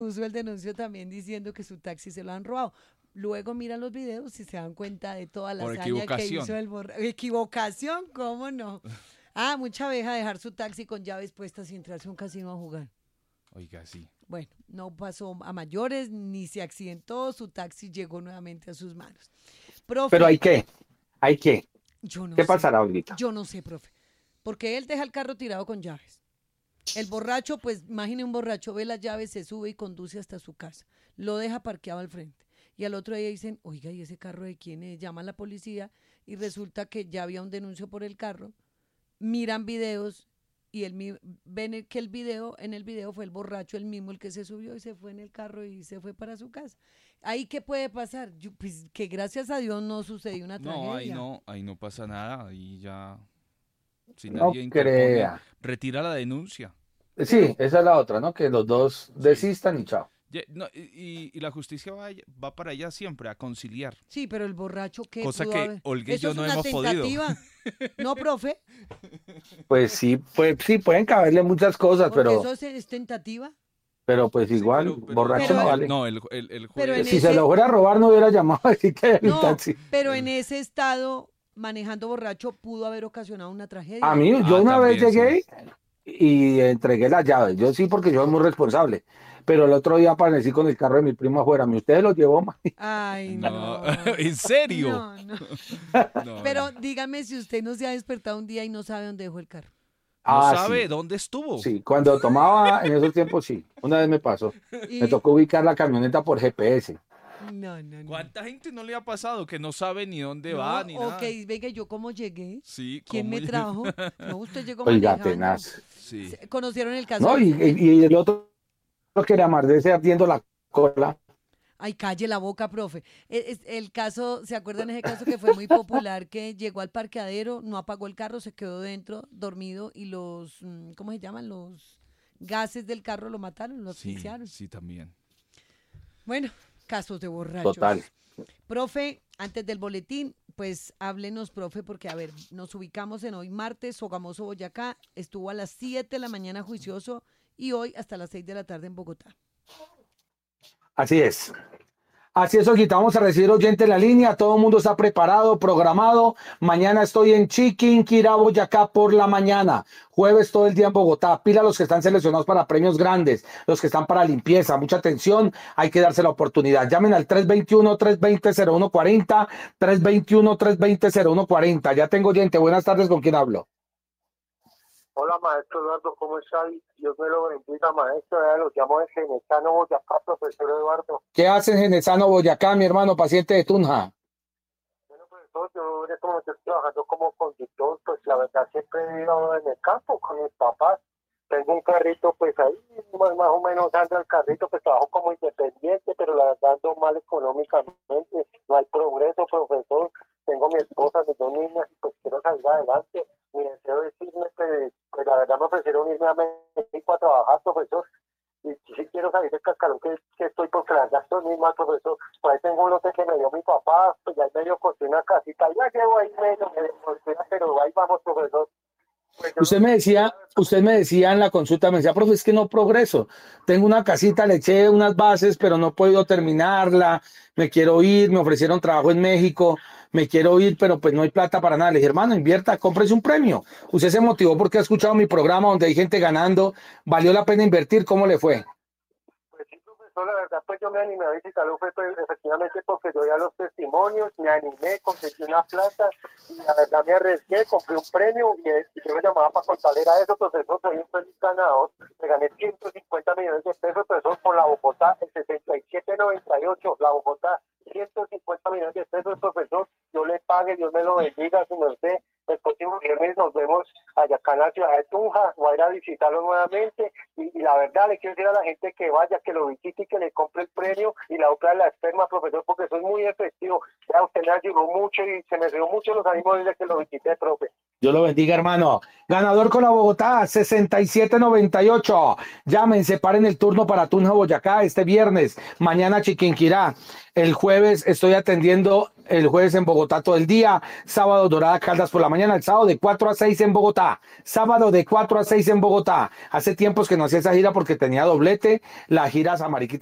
Puso el denuncio también diciendo que su taxi se lo han robado. Luego miran los videos y se dan cuenta de toda la Por hazaña que hizo equivocación. el borracho. Equivocación, ¿cómo no? Ah, mucha abeja dejar su taxi con llaves puestas y entrarse a un casino a jugar. Oiga, sí. Bueno, no pasó a mayores, ni se accidentó, su taxi llegó nuevamente a sus manos. Pero Profe, hay que, hay que. yo no ¿Qué sé, pasará ahorita? yo no sé, profe, porque él deja el carro tirado con llaves. El borracho, pues imagine un borracho, ve las llaves, se sube y conduce hasta su casa. Lo deja parqueado al frente. Y al otro día dicen, oiga, ¿y ese carro de quién es? Llama a la policía y resulta que ya había un denuncio por el carro. Miran videos y ven que en el video fue el borracho el mismo el que se subió y se fue en el carro y se fue para su casa. ¿Ahí qué puede pasar? Pues que gracias a Dios no sucedió una No, tragedia. ahí no pasa nada. Ahí ya, si No nadie interpone, crea. retira la denuncia. Sí, esa es la otra, ¿no? Que los dos Sí. desistan y chao. No, y la justicia va para allá siempre, a conciliar. Sí, pero el borracho que Cosa pudo que haber. Olga y Eso yo es no una hemos podido. tentativa. No, profe, Pues sí, pueden caberle muchas cosas, porque eso es tentativa. pero pues Sí, igual, borracho Pero- no vale. no, el Pero en juez. Si se ese, lo fuera a robar, no hubiera llamado a decir que era mi no, taxi. pero en ese estado, manejando borracho, pudo haber ocasionado una tragedia. A mí, yo una vez También, llegué y entregué las llaves. Yo sí, porque yo soy muy responsable. Pero el otro día aparecí con el carro de mi primo afuera. ¿Mi usted lo llevó, ma? Ay, No, no. ¿en serio? No, no. No, Pero dígame si usted no se ha despertado un día y no sabe dónde dejó el carro. no Ah, sabe sí. dónde estuvo. Sí, cuando tomaba en esos tiempos, sí. Una vez me pasó. Me Y tocó ubicar la camioneta por GPS. no, no, no. ¿Cuánta gente no le ha pasado que no sabe ni dónde No, va ni ok, nada? venga, ¿yo cómo llegué? Sí, ¿Quién ¿cómo? me trajo? No, usted llegó Oiga, manejando. tenaz. Sí. ¿Conocieron el caso No, del... y el otro que era amargarse ardiendo la cola. Ay, calle la boca, profe. El caso, ¿se acuerdan ese caso que fue muy popular, que llegó al parqueadero, no apagó el carro, se quedó dentro, dormido, y los, ¿cómo se llaman? Los gases del carro lo mataron, lo Sí, asfixiaron. sí, también. Bueno, casos de borrachos. Total. Profe, antes del boletín, pues háblenos, profe, porque a ver, nos ubicamos en hoy martes, Sogamoso, Boyacá, estuvo a las 7 de la mañana juicioso y hoy hasta las 6 de la tarde en Bogotá. Así es. Así es, Olguita, vamos a recibir oyente en la línea, todo el mundo está preparado, programado. Mañana estoy en Chiquinquirá, Boyacá por la mañana. Jueves todo el día en Bogotá. Pila los que están seleccionados para premios grandes, los que están para limpieza. Mucha atención, hay que darse la oportunidad. Llamen al 321-320-0140, 321-320-0140. Ya tengo oyente, buenas tardes, ¿con quién hablo? Hola, maestro Eduardo, ¿cómo está? Dios me lo bendiga, maestro. Ya los llamo de Genetano, Boyacá, profesor Eduardo. ¿Qué hacen Genesano, Boyacá, mi hermano, paciente de Tunja? Bueno, profesor, yo en este momento estoy trabajando como conductor, pues la verdad siempre he vivido en el campo con mis papás. Tengo un carrito, pues ahí más o menos ando el carrito, pues trabajo como independiente, pero la verdad ando mal económicamente, no hay progreso, profesor. Tengo mi esposa, mis dos niñas, y pues quiero salir adelante. Mi deseo es irme, pues la verdad me ofrecieron irme a México a trabajar, profesor. Y sí quiero salir del cascarón que estoy, porque la verdad estoy muy mal, profesor. Por ahí tengo un lote que me dio mi papá, pues ya medio construí una casita, ya llevo ahí medio, pero ahí vamos, profesor. Pues yo Usted me decía en la consulta, me decía, profe, es que no progreso. Tengo una casita, le eché unas bases, pero no he podido terminarla. Me quiero ir, me ofrecieron trabajo en México, me quiero ir, pero pues no hay plata para nada. Le dije, hermano, invierta, cómprese un premio. Usted se motivó porque ha escuchado mi programa donde hay gente ganando. ¿Valió la pena invertir? ¿Cómo le fue? Pues sí, profesor, la verdad, pues yo me animé a visitarlo, fue pues, efectivamente porque yo ya los testimonios, me animé, conseguí una plata, y la verdad me arriesgué, compré un premio, y yo me llamaba para contarle a eso, profesor, soy un feliz ganador, me gané 150 millones de pesos, profesor, por la Bogotá, el 6798, la Bogotá, 150 millones de pesos, profesor, yo le pague, Dios me lo bendiga, su merced. El próximo viernes nos vemos allá acá en la ciudad de Tunja, voy a ir a visitarlo nuevamente y la verdad le quiero decir a la gente que vaya, que lo visite y que le compre el premio y la otra de la esperma, profesor, porque eso es muy efectivo. Ya usted me ayudó mucho y se me dio mucho los ánimos desde que lo visité, profe. Dios lo bendiga, hermano. Ganador con la Bogotá, 6798. Llamen, separen el turno para Tunja, Boyacá este viernes. Mañana Chiquinquirá. El jueves estoy atendiendo el jueves en Bogotá todo el día, sábado Dorada Caldas por la mañana, el sábado de 4 a 6 en Bogotá, sábado de 4 a 6 en Bogotá. Hace tiempos que no hacía esa gira porque tenía doblete, la gira Samariquita